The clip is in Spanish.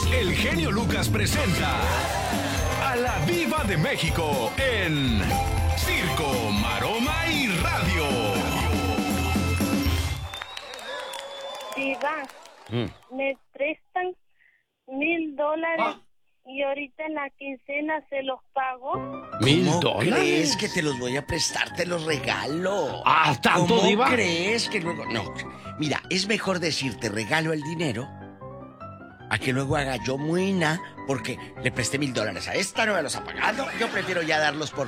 el genio Lucas presenta a la Diva de México en Circo, Maroma y Radio. Diva, me prestan $1,000 y ahorita en la quincena se los pago. ¿$1,000? ¿Crees que te los voy a prestar? Te los regalo. Ah, ¿tanto, ¿Cómo Diva? crees que luego...? No, mira, es mejor decirte regalo el dinero a que luego haga yo muina porque le presté $1,000 a esta, no me los ha pagado. Yo prefiero ya darlos por